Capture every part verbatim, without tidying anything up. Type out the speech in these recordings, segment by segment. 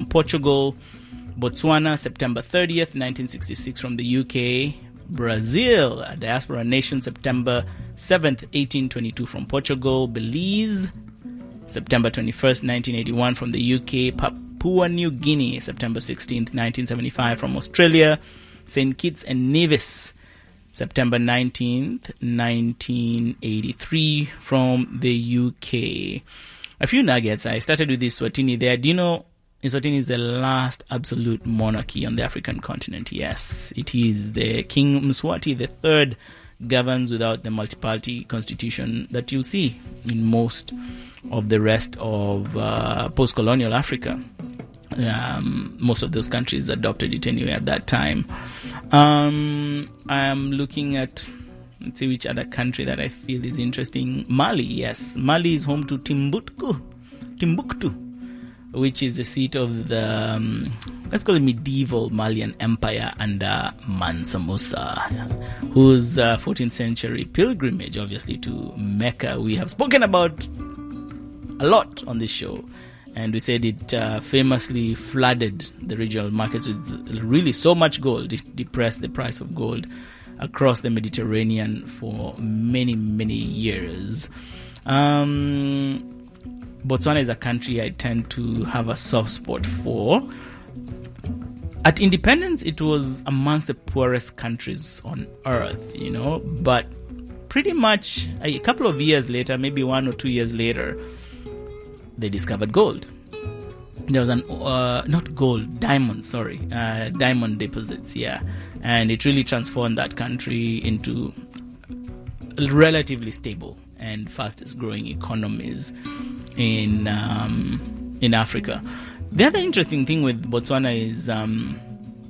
Portugal. Botswana, September thirtieth, nineteen sixty-six from the U K. Brazil, a diaspora nation, September seventh, eighteen twenty-two from Portugal. Belize, September twenty-first, nineteen eighty-one from the U K. Papua New Guinea, September sixteenth, nineteen seventy-five from Australia. Saint Kitts and Nevis, September nineteenth, nineteen eighty-three from the U K. A few nuggets. I started with this Eswatini there. Do you know Eswatini is the last absolute monarchy on the African continent? Yes, it is. The King Mswati the third governs without the multi-party constitution that you'll see in most of the rest of uh, post-colonial Africa. Um, most of those countries adopted it anyway at that time. Um, I'm looking at, let's see which other country that I feel is interesting. Mali, yes. Mali is home to Timbuktu. Timbuktu. Which is the seat of the, um, let's call it medieval Malian Empire under Mansa Musa, whose uh, fourteenth century pilgrimage, obviously, to Mecca, we have spoken about a lot on this show. And we said it uh, famously flooded the regional markets with really so much gold. It depressed the price of gold across the Mediterranean for many, many years. Um... Botswana is a country I tend to have a soft spot for. At independence, it was amongst the poorest countries on earth, you know, but pretty much a couple of years later, maybe one or two years later, they discovered gold. There was an, uh, not gold, diamond, sorry, uh, diamond deposits, yeah. And it really transformed that country into relatively stable and fastest growing economies in um, in Africa. The other interesting thing with Botswana is um,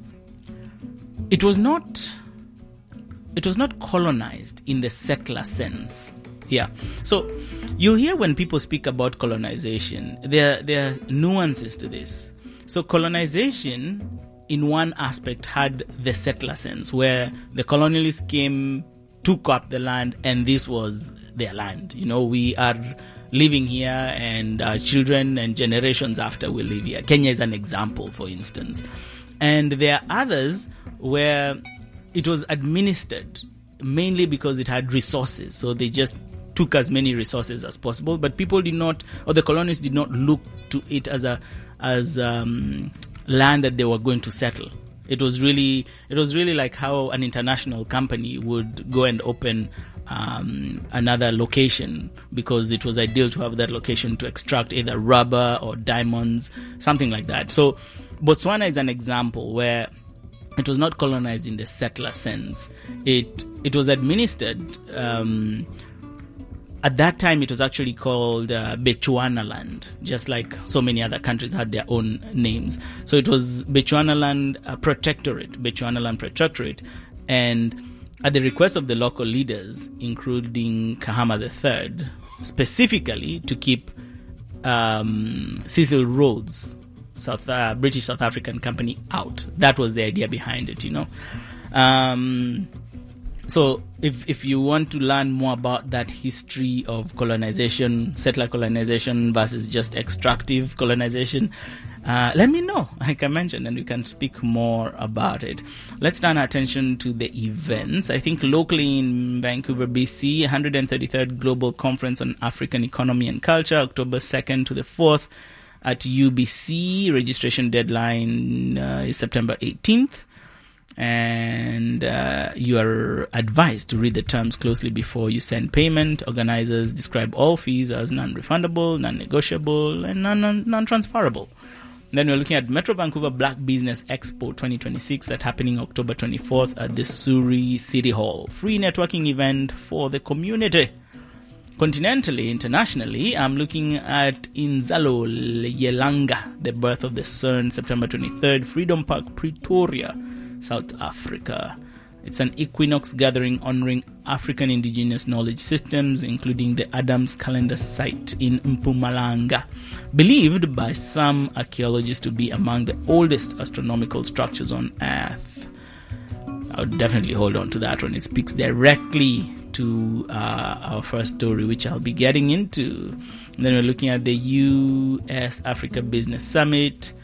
it was not it was not colonized in the settler sense. Yeah. So you hear when people speak about colonization, there there are nuances to this. So colonization in one aspect had the settler sense, where the colonialists came, took up the land, and this was their land. You know, we are living here, and our children and generations after will live here. Kenya is an example, for instance. And there are others where it was administered mainly because it had resources. So they just took as many resources as possible, but people did not, or the colonists did not look to it as a as um, land that they were going to settle. It was really it was really like how an international company would go and open Um, another location, because it was ideal to have that location to extract either rubber or diamonds, something like that. So Botswana is an example where it was not colonized in the settler sense. It it was administered. Um, at that time, it was actually called uh, Bechuanaland, just like so many other countries had their own names. So it was Bechuanaland uh, Protectorate, Bechuanaland Protectorate, and at the request of the local leaders, including Kahama the third, specifically to keep um, Cecil Rhodes, South uh, British South African company, out. That was the idea behind it, you know. Um, so if if you want to learn more about that history of colonization, settler colonization versus just extractive colonization, Uh, let me know, like I mentioned, and we can speak more about it. Let's turn our attention to the events. I think locally in Vancouver, B C, one hundred thirty-third Global Conference on African Economy and Culture, October second to the fourth at U B C. Registration deadline uh, is September eighteenth. And uh, you are advised to read the terms closely before you send payment. Organizers describe all fees as non-refundable, non-negotiable, and non- non-transferable. Then we're looking at Metro Vancouver Black Business Expo twenty twenty-six, that's happening October twenty-fourth at the Surrey City Hall. Free networking event for the community. Continentally, internationally, I'm looking at Inzalo Yelanga, the birth of the sun, September twenty-third, Freedom Park, Pretoria, South Africa. It's an equinox gathering honoring African indigenous knowledge systems, including the Adams Calendar site in Mpumalanga, believed by some archaeologists to be among the oldest astronomical structures on Earth. I would definitely hold on to that one. It speaks directly to uh, our first story, which I'll be getting into. And then we're looking at the U S Africa Business Summit.